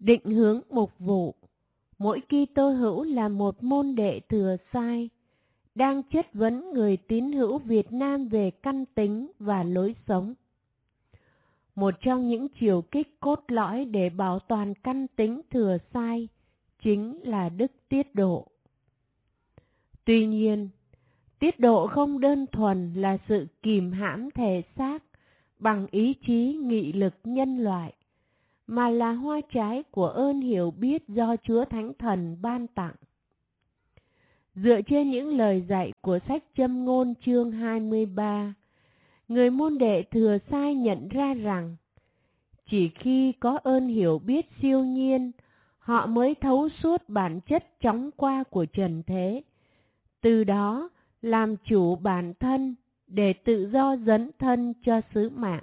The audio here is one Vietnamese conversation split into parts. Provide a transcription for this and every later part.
Định hướng mục vụ. Mỗi Kitô hữu là một môn đệ thừa sai, đang chất vấn người tín hữu Việt Nam về căn tính và lối sống. Một trong những chiều kích cốt lõi để bảo toàn căn tính thừa sai chính là đức tiết độ. Tuy nhiên, tiết độ không đơn thuần là sự kìm hãm thể xác bằng ý chí nghị lực nhân loại, mà là hoa trái của ơn hiểu biết do Chúa Thánh Thần ban tặng. Dựa trên những lời dạy của sách Châm ngôn chương 23, người môn đệ thừa sai nhận ra rằng chỉ khi có ơn hiểu biết siêu nhiên, họ mới thấu suốt bản chất chóng qua của trần thế, từ đó làm chủ bản thân để tự do dấn thân cho sứ mạng.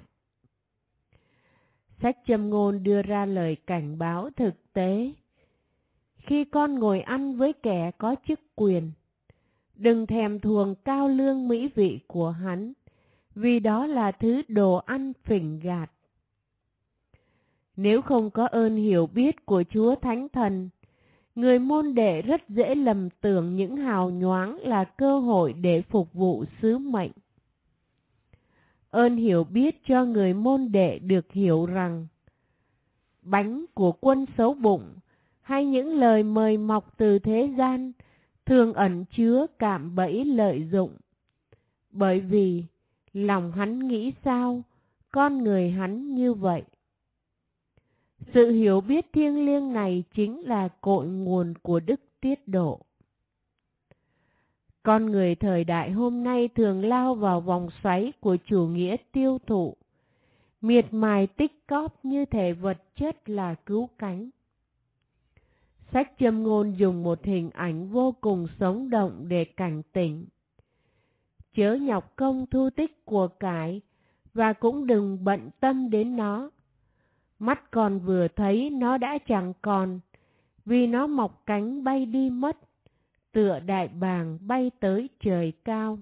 Sách Châm ngôn đưa ra lời cảnh báo thực tế. Khi con ngồi ăn với kẻ có chức quyền, đừng thèm thuồng cao lương mỹ vị của hắn, vì đó là thứ đồ ăn phỉnh gạt. Nếu không có ơn hiểu biết của Chúa Thánh Thần, người môn đệ rất dễ lầm tưởng những hào nhoáng là cơ hội để phục vụ sứ mệnh. Ơn hiểu biết cho người môn đệ được hiểu rằng bánh của quân xấu bụng hay những lời mời mọc từ thế gian thường ẩn chứa cạm bẫy lợi dụng. Bởi vì lòng hắn nghĩ sao, con người hắn như vậy. Sự hiểu biết thiêng liêng này chính là cội nguồn của đức tiết độ. Con người thời đại hôm nay thường lao vào vòng xoáy của chủ nghĩa tiêu thụ, miệt mài tích cóp như thể vật chất là cứu cánh. Sách Châm ngôn dùng một hình ảnh vô cùng sống động để cảnh tỉnh. Chớ nhọc công thu tích của cải và cũng đừng bận tâm đến nó. Mắt còn vừa thấy nó đã chẳng còn, vì nó mọc cánh bay đi mất, tựa đại bàng bay tới trời cao.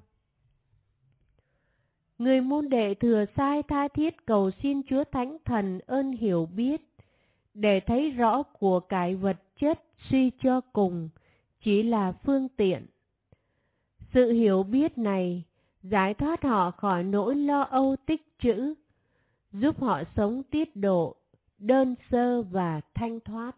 Người môn đệ thừa sai tha thiết cầu xin Chúa Thánh Thần ơn hiểu biết, để thấy rõ của cải vật chất suy cho cùng chỉ là phương tiện. Sự hiểu biết này giải thoát họ khỏi nỗi lo âu tích trữ, giúp họ sống tiết độ, đơn sơ và thanh thoát.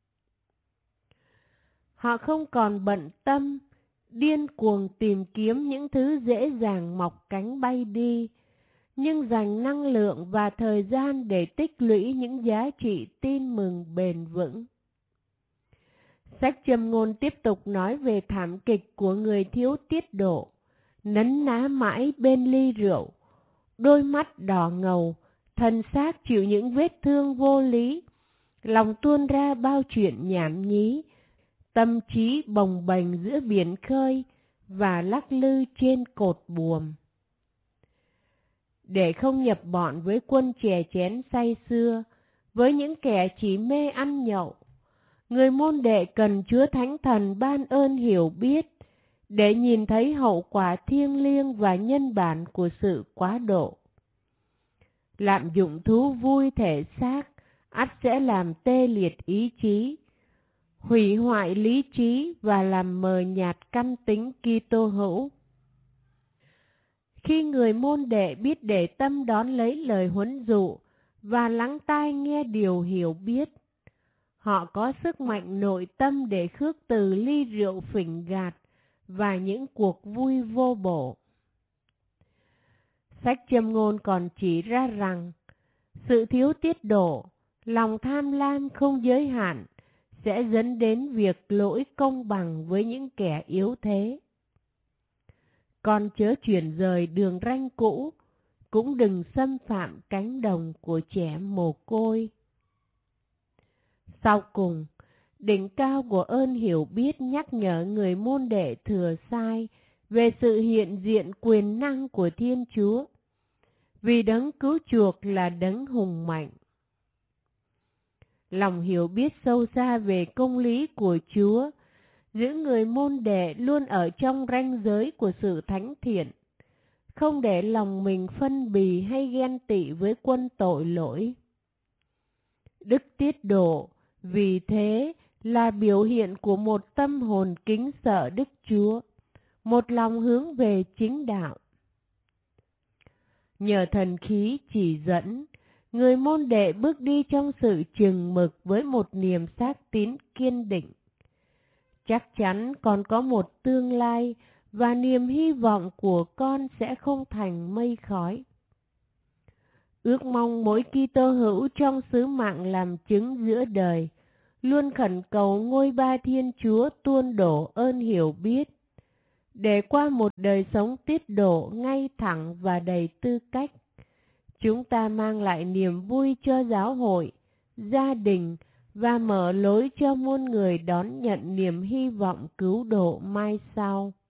Họ không còn bận tâm, điên cuồng tìm kiếm những thứ dễ dàng mọc cánh bay đi, nhưng dành năng lượng và thời gian để tích lũy những giá trị tin mừng bền vững. Sách Châm ngôn tiếp tục nói về thảm kịch của người thiếu tiết độ, nấn ná mãi bên ly rượu, đôi mắt đỏ ngầu, thân xác chịu những vết thương vô lý, lòng tuôn ra bao chuyện nhảm nhí, tâm trí bồng bềnh giữa biển khơi và lắc lư trên cột buồm. Để không nhập bọn với quân chè chén say sưa, với những kẻ chỉ mê ăn nhậu, người môn đệ cần Chúa Thánh Thần ban ơn hiểu biết để nhìn thấy hậu quả thiêng liêng và nhân bản của sự quá độ. Lạm dụng thú vui thể xác ắt sẽ làm tê liệt ý chí, hủy hoại lý trí và làm mờ nhạt căn tính Kitô hữu. Khi người môn đệ biết để tâm đón lấy lời huấn dụ và lắng tai nghe điều hiểu biết, họ có sức mạnh nội tâm để khước từ ly rượu phỉnh gạt và những cuộc vui vô bổ. Sách Châm ngôn còn chỉ ra rằng sự thiếu tiết độ, lòng tham lam không giới hạn sẽ dẫn đến việc lỗi công bằng với những kẻ yếu thế. Còn chớ chuyển rời đường ranh cũ, cũng đừng xâm phạm cánh đồng của trẻ mồ côi. Sau cùng, đỉnh cao của ơn hiểu biết nhắc nhở người môn đệ thừa sai về sự hiện diện quyền năng của Thiên Chúa, vì đấng cứu chuộc là đấng hùng mạnh. Lòng hiểu biết sâu xa về công lý của Chúa giữ người môn đệ luôn ở trong ranh giới của sự thánh thiện, không để lòng mình phân bì hay ghen tị với quân tội lỗi. Đức tiết độ Vì thế là biểu hiện của một tâm hồn kính sợ Đức Chúa, một lòng hướng về chính đạo. Nhờ thần khí chỉ dẫn, người môn đệ bước đi trong sự chừng mực với một niềm xác tín kiên định. Chắc chắn còn có một tương lai và niềm hy vọng của con sẽ không thành mây khói. Ước mong mỗi Kitô hữu trong sứ mạng làm chứng giữa đời luôn khẩn cầu ngôi Ba Thiên Chúa tuôn đổ ơn hiểu biết, để qua một đời sống tiết độ ngay thẳng và đầy tư cách, chúng ta mang lại niềm vui cho giáo hội, gia đình và mở lối cho muôn người đón nhận niềm hy vọng cứu độ mai sau.